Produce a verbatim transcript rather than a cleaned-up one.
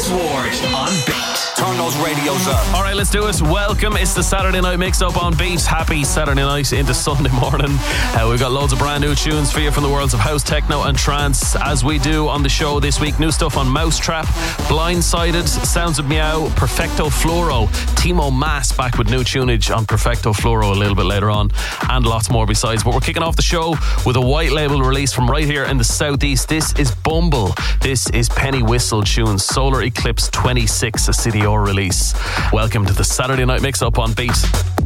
James Ward on Beat. Turn those radios up. All right, let's do it. Welcome. It's the Saturday Night Mix Up on Beat. Happy Saturday night into Sunday morning. Uh, we've got loads of brand new tunes for you from the worlds of house, techno and trance. As we do on the show this week, new stuff on Mousetrap, Blindsided, Sounds of Meow, Perfecto Floro, Timo Maas back with new tunage on Perfecto Floro a little bit later on, and lots more besides. But we're kicking off the show with a white label release from right here in the southeast. This is Bumble. This is Penny Whistle tunes, Solar Eclipse twenty-six, a C D O release. Welcome to the Saturday Night Mix Up on Beat.